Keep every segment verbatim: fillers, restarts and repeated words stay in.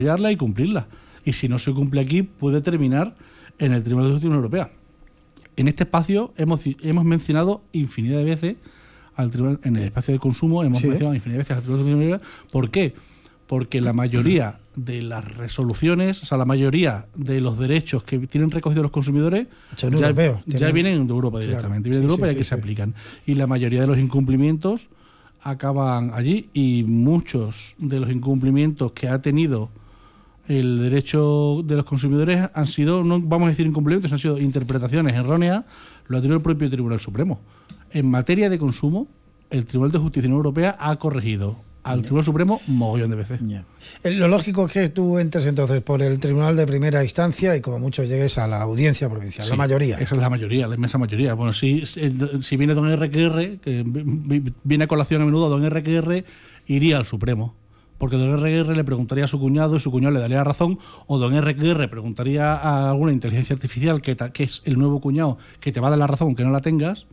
y cumplirla. Y si no se cumple aquí, puede terminar en el Tribunal de Justicia de la Unión Europea. En este espacio hemos, hemos mencionado infinidad de veces al tribunal, en el espacio de consumo hemos ¿Sí? mencionado infinidad de veces al Tribunal de Justicia de la Unión Europea. ¿Por qué? Porque la mayoría de las resoluciones, o sea, la mayoría de los derechos que tienen recogidos los consumidores ya, europeo, ya vienen de Europa directamente, claro. vienen de Europa sí, sí, y aquí sí, se sí. aplican. Y la mayoría de los incumplimientos acaban allí, y muchos de los incumplimientos que ha tenido el derecho de los consumidores han sido, no vamos a decir incumplimientos, han sido interpretaciones erróneas, lo ha tenido el propio Tribunal Supremo. En materia de consumo, el Tribunal de Justicia de la Unión Europea ha corregido al yeah. Tribunal Supremo mogollón de veces. Yeah. Lo lógico es que tú entres entonces por el Tribunal de Primera Instancia y como mucho llegues a la Audiencia Provincial, sí, la mayoría. Esa es la mayoría, la inmensa mayoría. Bueno, si, si viene don R Q R, que viene a colación a menudo, don R Q R iría al Supremo. Porque don R Q R le preguntaría a su cuñado y su cuñado le daría la razón, o don R Q R preguntaría a alguna inteligencia artificial que, ta, que es el nuevo cuñado que te va a dar la razón aunque no la tengas,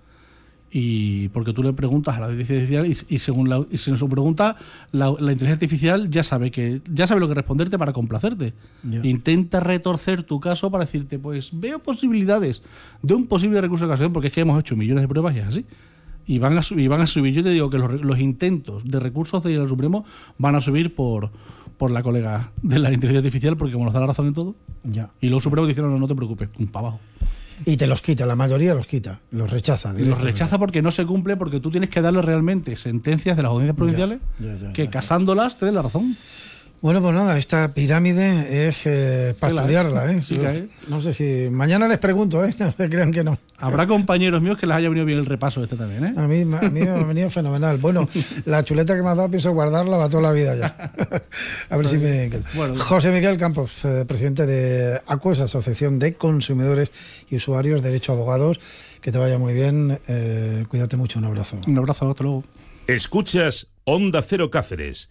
y porque tú le preguntas a la inteligencia artificial y, y según la, y según su pregunta la, la inteligencia artificial ya sabe que ya sabe lo que responderte para complacerte. Yeah. Intenta retorcer tu caso para decirte, pues veo posibilidades de un posible recurso de casación, porque es que hemos hecho millones de pruebas y es así. Y van a subir, y van a subir. Yo te digo que los, los intentos de recursos de ir al Supremo van a subir por, por la colega de la inteligencia artificial, porque como nos da la razón en todo, ya. Y luego Supremo dicen, no, no, no te preocupes, un para abajo. Y te los quita, la mayoría los quita, los rechaza. Los rechaza porque no se cumple, porque tú tienes que darle realmente sentencias de las audiencias provinciales ya, ya, ya, que ya, casándolas te den la razón. Bueno, pues nada, esta pirámide es eh, para sí, estudiarla, ¿eh? Sí, cae. No sé si... Mañana les pregunto, ¿eh? No se crean que no. Habrá compañeros míos que les haya venido bien el repaso este también, ¿eh? A mí, a mí me ha venido fenomenal. Bueno, la chuleta que me has dado pienso guardarla para toda la vida ya. A ver si me... Bueno, José Miguel Campos, eh, presidente de ACUES, Asociación de Consumidores y Usuarios, Derecho a Abogados. Que te vaya muy bien. Eh, cuídate mucho. Un abrazo. Un abrazo, hasta luego. Escuchas Onda Cero Cáceres.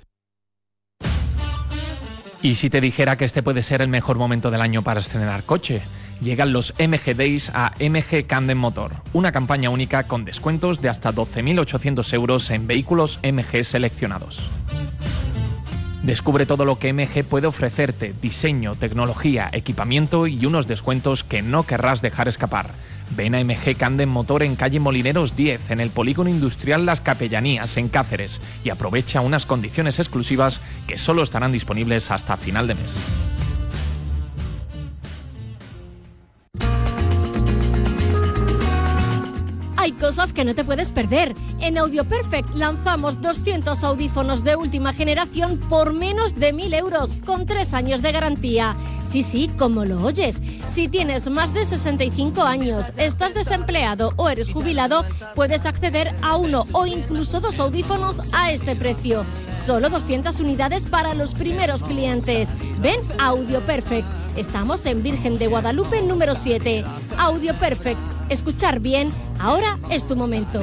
¿Y si te dijera que este puede ser el mejor momento del año para estrenar coche? Llegan los M G Days a M G Candem Motor, una campaña única con descuentos de hasta doce mil ochocientos euros en vehículos M G seleccionados. Descubre todo lo que M G puede ofrecerte: diseño, tecnología, equipamiento y unos descuentos que no querrás dejar escapar. Ven a M G Candem Motor en calle Molineros diez, en el Polígono Industrial Las Capellanías, en Cáceres, y aprovecha unas condiciones exclusivas que solo estarán disponibles hasta final de mes. Hay cosas que no te puedes perder. En Audio Perfect lanzamos doscientos audífonos de última generación por menos de mil euros, con tres años de garantía. Sí, sí, como lo oyes. Si tienes más de sesenta y cinco años, estás desempleado o eres jubilado, puedes acceder a uno o incluso dos audífonos a este precio. Solo doscientas unidades para los primeros clientes. Ven a Audio Perfect. Estamos en Virgen de Guadalupe número siete. Audio Perfect. Escuchar bien, ahora es tu momento.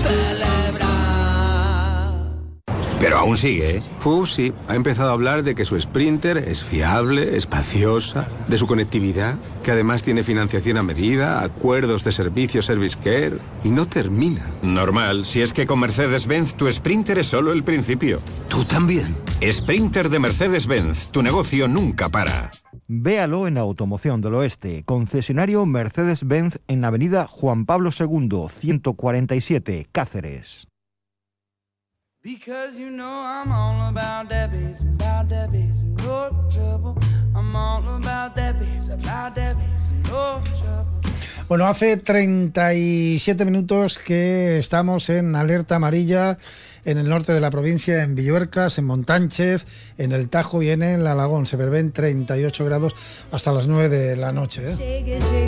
Pero aún sigue, ¿eh? Uh, sí. Ha empezado a hablar de que su Sprinter es fiable, espaciosa, de su conectividad, que además tiene financiación a medida, acuerdos de servicio Service Care, y no termina. Normal, si es que con Mercedes-Benz tu Sprinter es solo el principio. ¿Tú también? Sprinter de Mercedes-Benz, tu negocio nunca para. Véalo en Automoción del Oeste, concesionario Mercedes-Benz en Avenida Juan Pablo segundo, ciento cuarenta y siete, Cáceres. Because you know I'm all about that bass, about that bass, no trouble. I'm all about that bass, about that bass, no trouble. Bueno, hace treinta y siete minutos que estamos en alerta amarilla en el norte de la provincia, en Villuercas, en Montánchez, en el Tajo y en el Alagón. Se prevén treinta y ocho grados hasta las nueve de la noche, ¿eh?